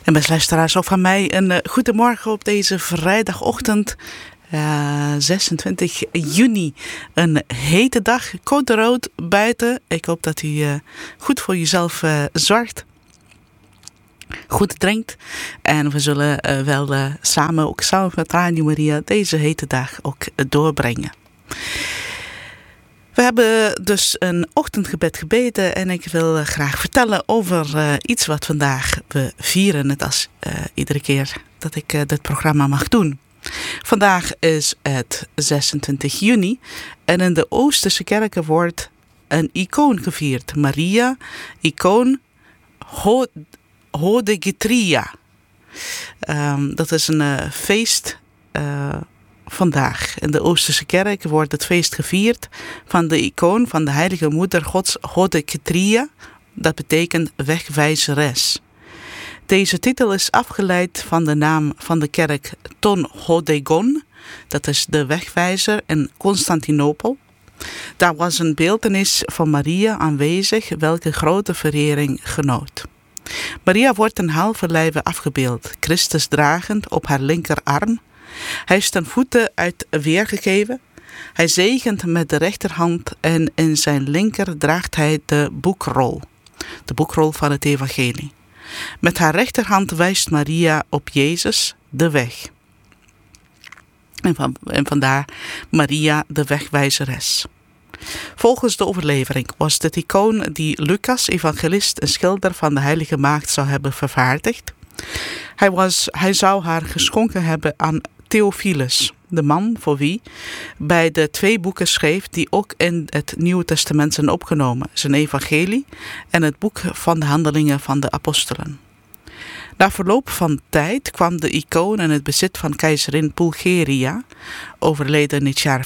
En beste luisteraars, ook van mij een goedemorgen op deze vrijdagochtend, 26 juni. Een hete dag, code rood buiten. Ik hoop dat u goed voor jezelf zorgt, goed drinkt. En we zullen wel samen met Radio Maria deze hete dag ook doorbrengen. We hebben dus een ochtendgebed gebeden en ik wil graag vertellen over iets wat vandaag we vieren, net als iedere keer dat ik dit programma mag doen. Vandaag is het 26 juni en in de Oosterse kerken wordt een icoon gevierd. Maria, icoon Hodegitria. Dat is een feest vandaag. In de Oosterse kerk wordt het feest gevierd van de icoon van de heilige moeder Gods Hodegitria. Dat betekent wegwijzeres. Deze titel is afgeleid van de naam van de kerk Ton Hodegon. Dat is de wegwijzer in Constantinopel. Daar was een beeltenis van Maria aanwezig, welke grote verering genoot. Maria wordt een halve lijve afgebeeld, Christus dragend op haar linkerarm. Hij is ten voeten uit weergegeven. Hij zegent met de rechterhand en in zijn linker draagt hij de boekrol van het evangelie. Met haar rechterhand wijst Maria op Jezus de weg. En vandaar Maria de wegwijzeres. Volgens de overlevering was dit icoon die Lucas, evangelist en schilder van de heilige maagd, zou hebben vervaardigd. Hij zou haar geschonken hebben aan Theophilus, de man voor wie bij de 2 boeken schreef die ook in het Nieuwe Testament zijn opgenomen, zijn evangelie en het boek van de handelingen van de apostelen. Na verloop van tijd kwam de icoon in het bezit van keizerin Pulcheria, overleden in het jaar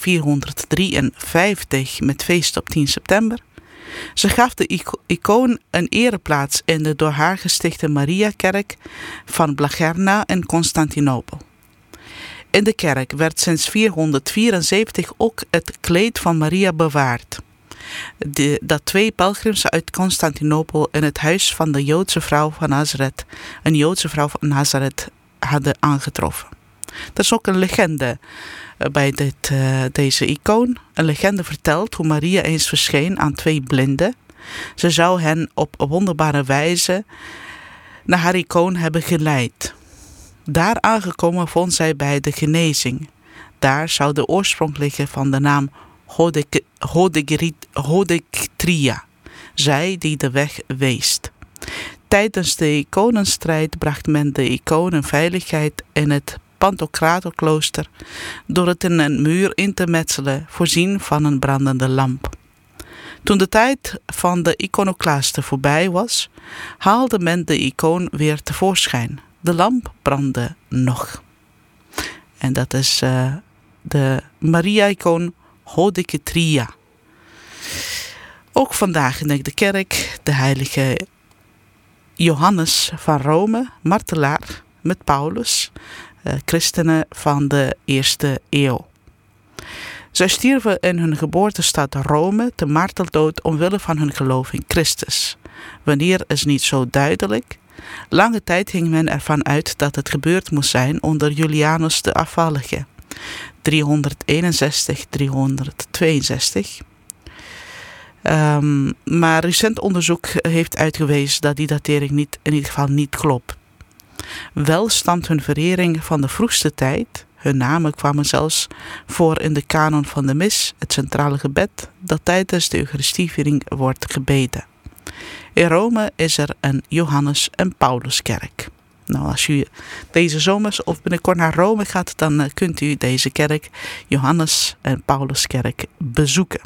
453 met feest op 10 september. Ze gaf de icoon een ereplaats in de door haar gestichte Mariakerk van Blacherna in Constantinopel. In de kerk werd sinds 474 ook het kleed van Maria bewaard, dat 2 pelgrims uit Constantinopel in het huis van de Joodse vrouw van Nazareth, een Joodse vrouw van Nazareth, hadden aangetroffen. Er is ook een legende bij deze icoon. Een legende vertelt hoe Maria eens verscheen aan 2 blinden. Ze zou hen op wonderbare wijze naar haar icoon hebben geleid. Daar aangekomen vond zij bij de genezing. Daar zou de oorsprong liggen van de naam Hodegitria, zij die de weg weest. Tijdens de iconenstrijd bracht men de icoon in veiligheid in het Pantocratorklooster door het in een muur in te metselen, voorzien van een brandende lamp. Toen de tijd van de iconoclasten voorbij was, haalde men de icoon weer tevoorschijn. De lamp brandde nog. En dat is de Maria-icoon Hodegitria. Ook vandaag in de kerk de heilige Johannes van Rome, martelaar met Paulus, christenen van de 1e eeuw. Zij stierven in hun geboortestad Rome te marteldood omwille van hun geloof in Christus. Wanneer is niet zo duidelijk. Lange tijd ging men ervan uit dat het gebeurd moest zijn onder Julianus de Afvallige, 361-362. Maar recent onderzoek heeft uitgewezen dat die datering in ieder geval niet klopt. Wel stamt hun verering van de vroegste tijd. Hun namen kwamen zelfs voor in de kanon van de mis, het centrale gebed, dat tijdens de Eucharistieviering wordt gebeden. In Rome is er een Johannes- en Pauluskerk. Nou, als u deze zomers of binnenkort naar Rome gaat, dan kunt u deze kerk, Johannes- en Pauluskerk, bezoeken.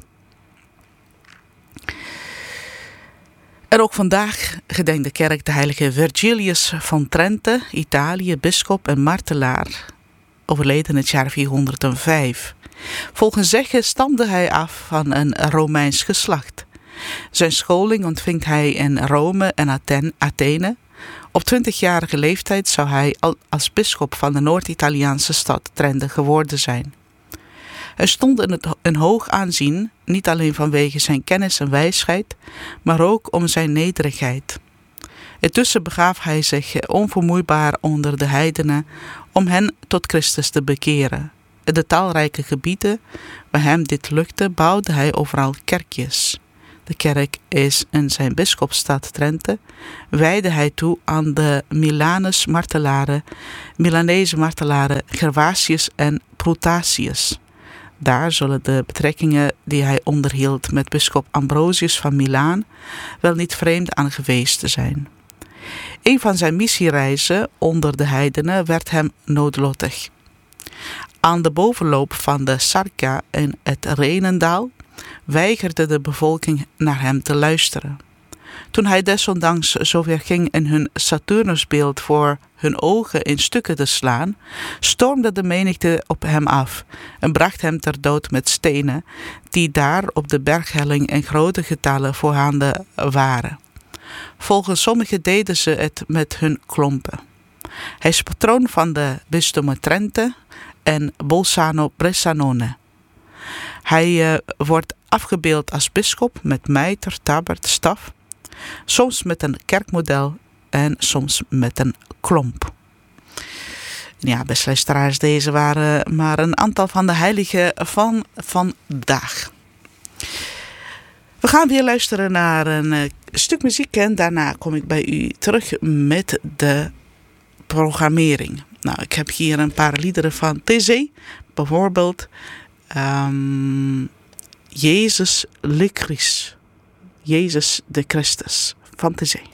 En ook vandaag gedenkt de kerk de heilige Virgilius van Trente, Italië, bisschop en martelaar, overleden in het jaar 405. Volgens zeggen stamde hij af van een Romeins geslacht. Zijn scholing ontving hij in Rome en Athene. Op 20-jarige leeftijd zou hij als bisschop van de Noord-Italiaanse stad Trente geworden zijn. Hij stond in een hoog aanzien, niet alleen vanwege zijn kennis en wijsheid, maar ook om zijn nederigheid. Intussen begaf hij zich onvermoeibaar onder de heidenen om hen tot Christus te bekeren. In de talrijke gebieden waar hem dit lukte, bouwde hij overal kerkjes. De kerk is in zijn bisschopstad Trente, wijdde hij toe aan de Milanese martelaren Gervasius en Protasius. Daar zullen de betrekkingen die hij onderhield met bisschop Ambrosius van Milaan wel niet vreemd aan geweest zijn. Een van zijn missiereizen onder de heidenen werd hem noodlottig. Aan de bovenloop van de Sarka in het Rhenendaal weigerde de bevolking naar hem te luisteren. Toen hij desondanks zover ging in hun Saturnusbeeld voor hun ogen in stukken te slaan, stormde de menigte op hem af en bracht hem ter dood met stenen, die daar op de berghelling in grote getallen voorhanden waren. Volgens sommigen deden ze het met hun klompen. Hij is patroon van de bisdommen Trente en Bolzano-Bressanone. Hij wordt afgebeeld als bisschop met mijter, tabert, staf, soms met een kerkmodel en soms met een klomp. Ja, beste luisteraars, deze waren maar een aantal van de heiligen van vandaag. We gaan weer luisteren naar een stuk muziek en daarna kom ik bij u terug met de programmering. Nou, ik heb hier een paar liederen van TC, bijvoorbeeld Jezus le Christ, Jezus de Christus van TC.